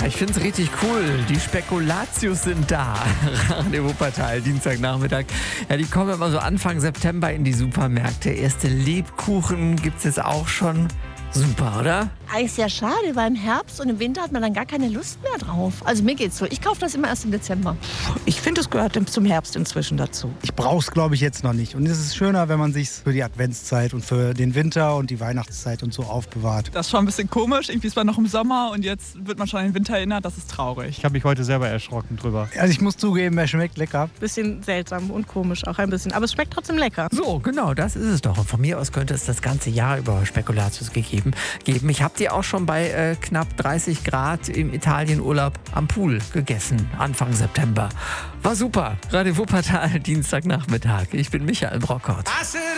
Ich finde es richtig cool. Die Spekulatius sind da. Radio Wuppertal, Dienstagnachmittag. Ja, die kommen immer so Anfang September in die Supermärkte. Erste Lebkuchen gibt es jetzt auch schon. Super, oder? Eigentlich sehr schade, weil im Herbst und im Winter hat man dann gar keine Lust mehr drauf. Also mir geht's so. Ich kaufe das immer erst im Dezember. Ich finde, es gehört zum Herbst inzwischen dazu. Ich brauche es, glaube ich, jetzt noch nicht. Und es ist schöner, wenn man sich für die Adventszeit und für den Winter und die Weihnachtszeit und so aufbewahrt. Das ist schon ein bisschen komisch. Irgendwie ist man noch im Sommer und jetzt wird man schon an den Winter erinnert. Das ist traurig. Ich habe mich heute selber erschrocken drüber. Also ich muss zugeben, er schmeckt lecker. Bisschen seltsam und komisch auch ein bisschen. Aber es schmeckt trotzdem lecker. So, genau, das ist es doch. Und von mir aus könnte es das ganze Jahr über Spekulatius geben. Ich habe die auch schon bei knapp 30 Grad im Italienurlaub am Pool gegessen, Anfang September. War super. Radio Wuppertal, Dienstagnachmittag. Ich bin Michael Brockhaut.